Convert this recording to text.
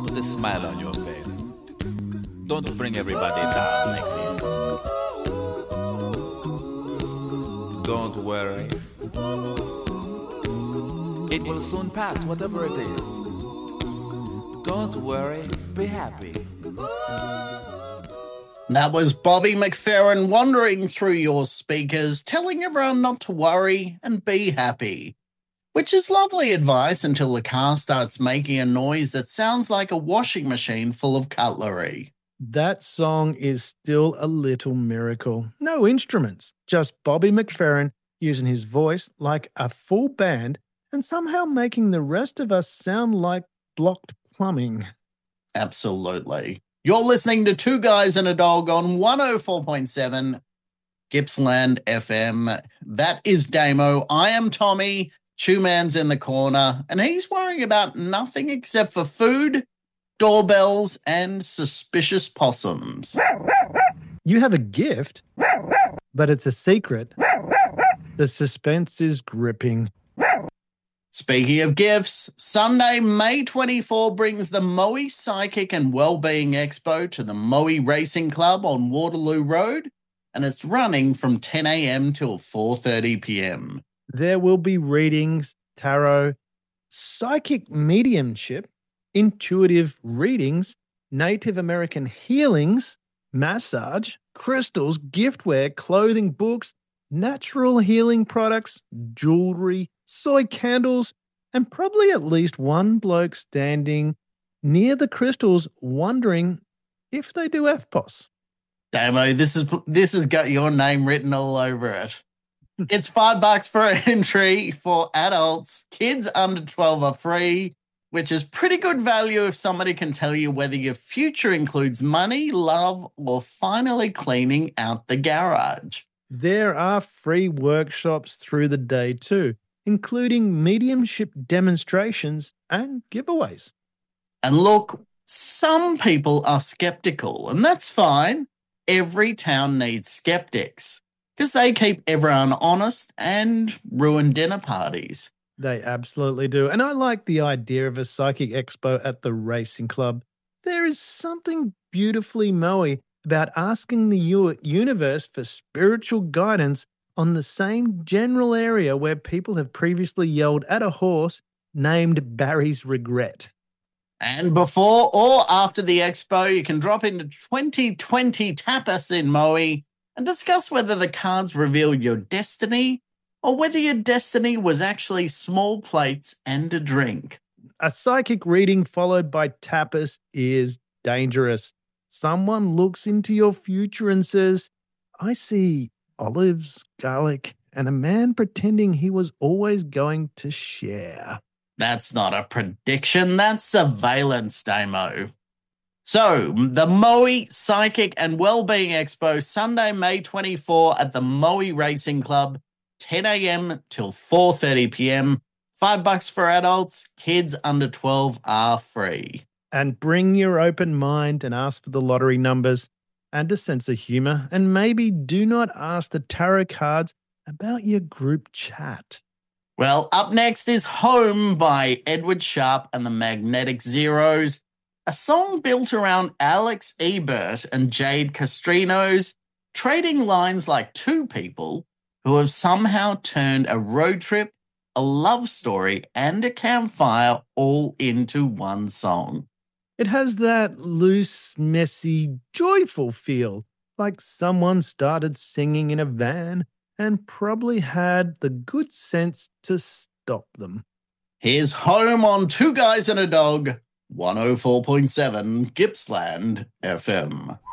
Put a smile on your face. Don't bring everybody down like this. Don't worry. It will soon pass, whatever it is. Don't worry, be happy. That was Bobby McFerrin wandering through your speakers, telling everyone not to worry and be happy. Which is lovely advice until the car starts making a noise that sounds like a washing machine full of cutlery. That song is still a little miracle. No instruments, just Bobby McFerrin using his voice like a full band and somehow making the rest of us sound like blocked plumbing. Absolutely. You're listening to Two Guys and a Dog on 104.7 Gippsland FM. That is Damo. I am Tommy. Shoeman's in the corner, and he's worrying about nothing except for food, doorbells, and suspicious possums. You have a gift, but it's a secret. The suspense is gripping. Speaking of gifts, Sunday, May 24 brings the Moe Psychic and Wellbeing Expo to the Moe Racing Club on Waterloo Road, and it's running from 10 a.m. till 4:30 p.m. There will be readings, tarot, psychic mediumship, intuitive readings, Native American healings, massage, crystals, giftware, clothing, books, natural healing products, jewelry, soy candles, and probably at least one bloke standing near the crystals wondering if they do FPOS. Damo, this has got your name written all over it. It's $5 for entry for adults. Kids under 12 are free, which is pretty good value if somebody can tell you whether your future includes money, love, or finally cleaning out the garage. There are free workshops through the day too, including mediumship demonstrations and giveaways. And look, some people are skeptical, and that's fine. Every town needs skeptics because they keep everyone honest and ruin dinner parties. They absolutely do. And I like the idea of a psychic expo at the racing club. There is something beautifully Moe about asking the universe for spiritual guidance on the same general area where people have previously yelled at a horse named Barry's Regret. And before or after the expo, you can drop into 2020 Tapas in Moe and discuss whether the cards reveal your destiny or whether your destiny was actually small plates and a drink. A psychic reading followed by tapas is dangerous. Someone looks into your future and says, I see olives, garlic, and a man pretending he was always going to share. That's not a prediction, that's surveillance, Damo. So, the Moe Psychic and Wellbeing Expo, Sunday, May 24 at the Moe Racing Club, 10 a.m. till 4:30 p.m. $5 for adults, kids under 12 are free. And bring your open mind and ask for the lottery numbers and a sense of humor. And maybe do not ask the tarot cards about your group chat. Well, up next is Home by Edward Sharpe and the Magnetic Zeros, a song built around Alex Ebert and Jade Castrinos, trading lines like two people who have somehow turned a road trip, a love story, and a campfire all into one song. It has that loose, messy, joyful feel, like someone started singing in a van and probably had the good sense to stop them. Here's Home on Two Guys and a Dog, 104.7 Gippsland FM.